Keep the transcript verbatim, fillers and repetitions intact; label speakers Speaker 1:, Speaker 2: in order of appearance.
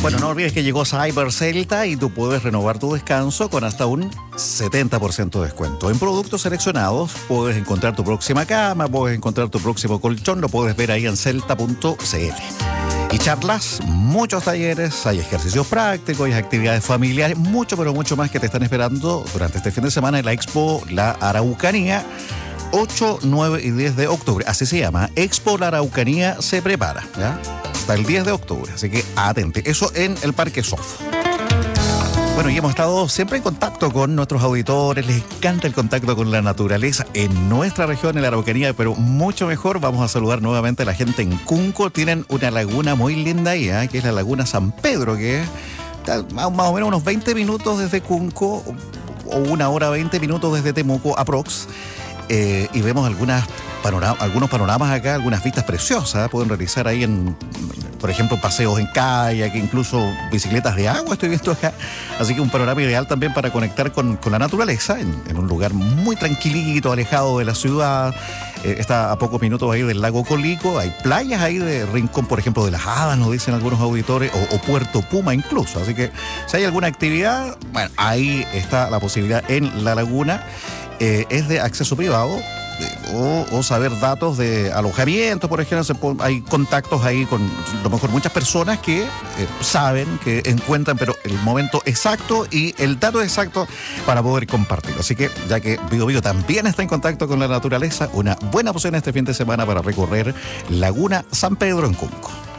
Speaker 1: Bueno, no olvides que llegó Cyber Celta y tú puedes renovar tu descanso con hasta un setenta por ciento de descuento. En productos seleccionados puedes encontrar tu próxima cama, puedes encontrar tu próximo colchón, lo puedes ver ahí en celta punto c l. Y charlas, muchos talleres, hay ejercicios prácticos, hay actividades familiares, mucho, pero mucho más que te están esperando durante este fin de semana en la Expo La Araucanía, ocho, nueve y diez de octubre. Así se llama, Expo La Araucanía se prepara, ¿ya? Hasta el diez de octubre, así que atente. Eso en el Parque Sof. Bueno, y hemos estado siempre en contacto con nuestros auditores, les encanta el contacto con la naturaleza en nuestra región, en la Araucanía, pero mucho mejor. Vamos a saludar nuevamente a la gente en Cunco. Tienen una laguna muy linda ahí, ¿eh? Que es la Laguna San Pedro, que está más o menos unos veinte minutos desde Cunco, o una hora veinte minutos desde Temuco, aprox. Eh, y vemos algunas panorama, algunos panoramas acá, algunas vistas preciosas. Pueden realizar ahí, en, por ejemplo, paseos en kayak, incluso bicicletas de agua, estoy viendo acá. Así que un panorama ideal también para conectar con, con la naturaleza, en, en un lugar muy tranquilito, alejado de la ciudad. Eh, está a pocos minutos ahí del lago Colico. Hay playas ahí de Rincón, por ejemplo, de las Hadas, nos dicen algunos auditores, o, o Puerto Puma incluso. Así que si hay alguna actividad, bueno, ahí está la posibilidad en la laguna. Eh, es de acceso privado, eh, o, o saber datos de alojamiento, por ejemplo. Se pon, hay contactos ahí con a lo mejor muchas personas que eh, saben, que encuentran, pero el momento exacto y el dato exacto para poder compartirlo. Así que, ya que Bio Bio también está en contacto con la naturaleza, una buena opción este fin de semana para recorrer Laguna San Pedro en Cunco.